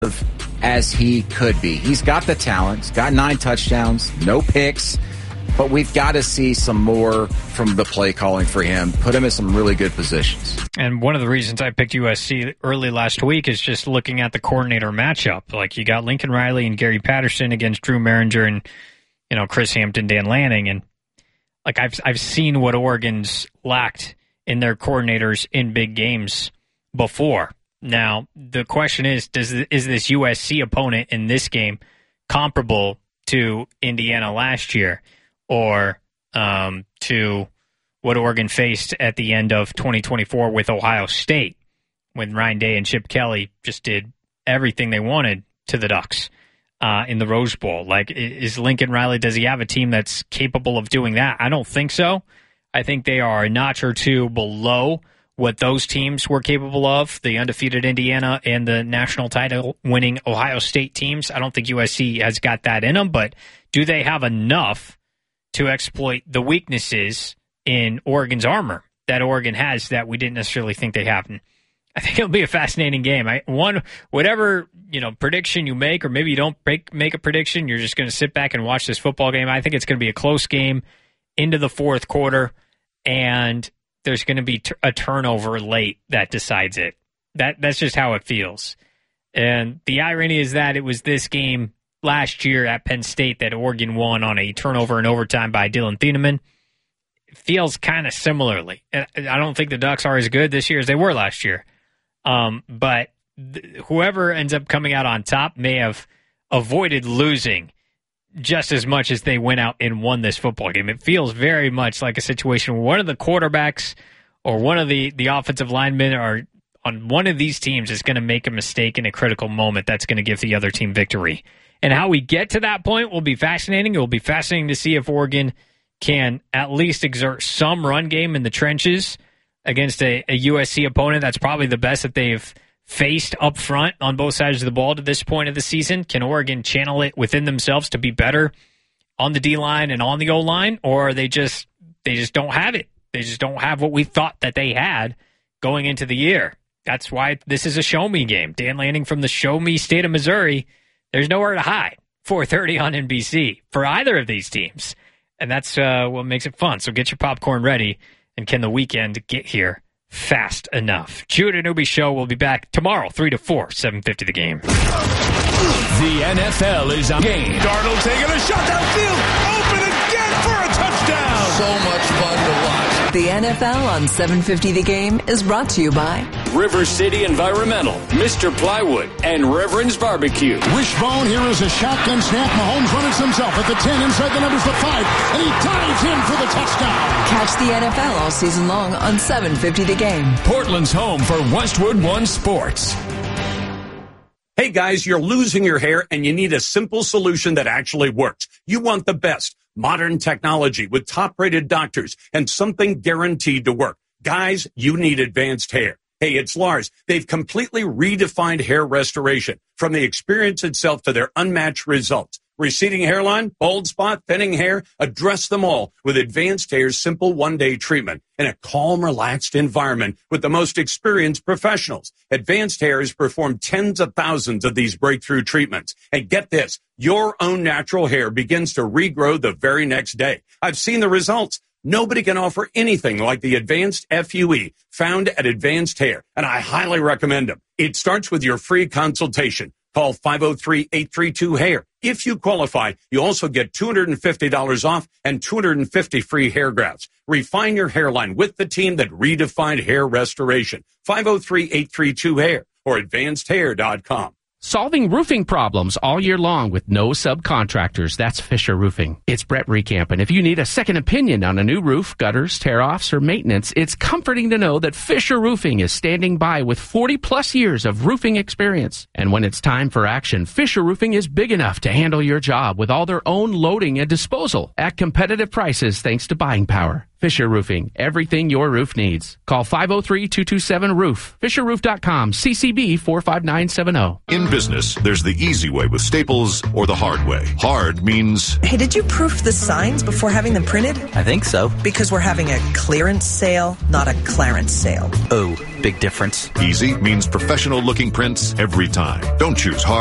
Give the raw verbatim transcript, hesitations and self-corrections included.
as he could be. He's got the talent. He's got nine touchdowns, no picks, but we've got to see some more from the play calling for him. Put him in some really good positions. And one of the reasons I picked U S C early last week is just looking at the coordinator matchup. Like, you got Lincoln Riley and Gary Patterson against Drew Maringer and, you know, Chris Hampton, Dan Lanning. And like, I've I've seen what Oregon's lacked in their coordinators in big games before. Now, the question is, does is this U S C opponent in this game comparable to Indiana last year, or um, to what Oregon faced at the end of twenty twenty-four with Ohio State, when Ryan Day and Chip Kelly just did everything they wanted to the Ducks uh, in the Rose Bowl? Like, is Lincoln Riley, does he have a team that's capable of doing that? I don't think so. I think they are a notch or two below what those teams were capable of, the undefeated Indiana and the national title winning Ohio State teams. I don't think U S C has got that in them, but do they have enough to exploit the weaknesses in Oregon's armor that Oregon has that we didn't necessarily think they have? And I think it'll be a fascinating game. I one whatever, you know, prediction you make, or maybe you don't make, make a prediction, you're just going to sit back and watch this football game. I think it's going to be a close game into the fourth quarter, and there's going to be t- a turnover late that decides it. That that's just how it feels. And the irony is that it was this game last year at Penn State that Oregon won on a turnover in overtime by Dylan Thieneman. It feels kind of similarly. I don't think the Ducks are as good this year as they were last year. Um, but th- whoever ends up coming out on top may have avoided losing just as much as they went out and won this football game. It feels very much like a situation where one of the quarterbacks or one of the, the offensive linemen are on one of these teams is going to make a mistake in a critical moment that's going to give the other team victory. And how we get to that point will be fascinating. It will be fascinating to see if Oregon can at least exert some run game in the trenches against a, a U S C opponent that's probably the best that they've faced up front on both sides of the ball to this point of the season. Can Oregon channel it within themselves to be better on the D-line and on the O-line, or are they just they just don't have it? They just don't have what we thought that they had going into the year. That's why this is a show-me game. Dan Lanning from the show-me state of Missouri, there's nowhere to hide. four thirty on N B C for either of these teams. And that's uh, what makes it fun. So get your popcorn ready, and can the weekend get here fast enough? Judah Newby Show will be back tomorrow, three to four, seven fifty The Game. The N F L is on game. Darnold taking a shot downfield. Open again for a touchdown. So much fun to watch. The N F L on seven fifty The Game is brought to you by River City Environmental, Mister Plywood, and Reverend's Barbecue. Wishbone, here is a shotgun snap. Mahomes runs himself at the ten, inside the numbers the five, and he dives in for the touchdown. Catch the N F L all season long on seven fifty The Game. Portland's home for Westwood One Sports. Hey guys, you're losing your hair and you need a simple solution that actually works. You want the best modern technology with top-rated doctors and something guaranteed to work. Guys, you need Advanced Hair. Hey, it's Lars. They've completely redefined hair restoration, from the experience itself to their unmatched results. Receding hairline, bald spot, thinning hair, address them all with Advanced Hair's simple one-day treatment in a calm, relaxed environment with the most experienced professionals. Advanced Hair has performed tens of thousands of these breakthrough treatments. And get this, your own natural hair begins to regrow the very next day. I've seen the results. Nobody can offer anything like the Advanced F U E found at Advanced Hair, and I highly recommend them. It starts with your free consultation. Call five oh three, eight three two, hair. If you qualify, you also get two hundred fifty dollars off and two hundred fifty free hair grafts. Refine your hairline with the team that redefined hair restoration. five oh three, eight three two, hair or advanced hair dot com. Solving roofing problems all year long with no subcontractors. That's Fisher Roofing. It's Brett Recamp, and if you need a second opinion on a new roof, gutters, tear-offs, or maintenance, it's comforting to know that Fisher Roofing is standing by with forty plus years of roofing experience. And when it's time for action, Fisher Roofing is big enough to handle your job with all their own loading and disposal at competitive prices thanks to buying power. Fisher Roofing, everything your roof needs. Call five oh three, two two seven, roof. fisher roof dot com, C C B four five nine seven zero. In business, there's the easy way with Staples or the hard way. Hard means... Hey, did you proof the signs before having them printed? I think so. Because we're having a clearance sale, not a Clarence sale. Oh, big difference. Easy means professional-looking prints every time. Don't choose hard.